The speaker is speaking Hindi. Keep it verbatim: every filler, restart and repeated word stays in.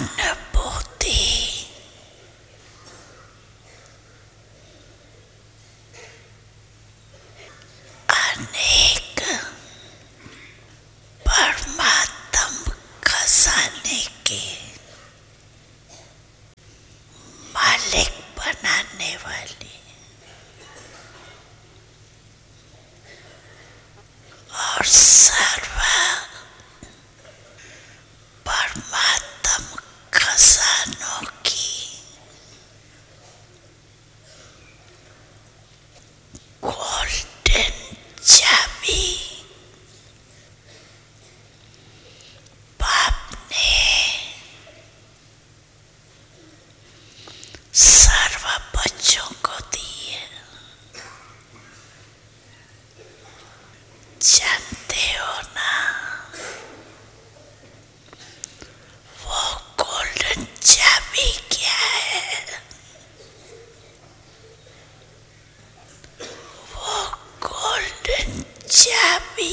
अनुभूति अनेक परमात्म खजाने के मालिक बनाने वाली और सर्व परमात्म खजानों की गोल्डन चाबी बाप ने सर्व बच्चों को दी है। जानते हो ना वो गोल्डन चाबी क्या है? वो गोल्डन चाबी